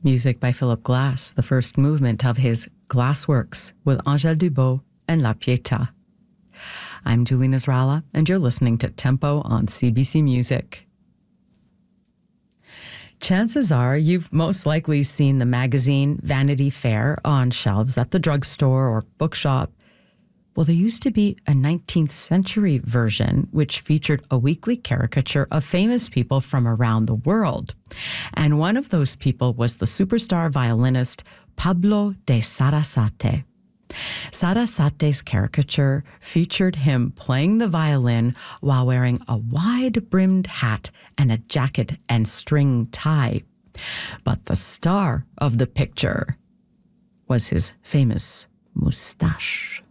Music by Philip Glass, the first movement of his Glassworks with Angèle Dubot and La Pietà. I'm Julie Nasrallah, and you're listening to Tempo on CBC Music. Chances are you've most likely seen the magazine Vanity Fair on shelves at the drugstore or bookshop. Well, there used to be a 19th century version which featured a weekly caricature of famous people from around the world. And one of those people was the superstar violinist Pablo de Sarasate. Sarasate's caricature featured him playing the violin while wearing a wide-brimmed hat and a jacket and string tie. But the star of the picture was his famous mustache.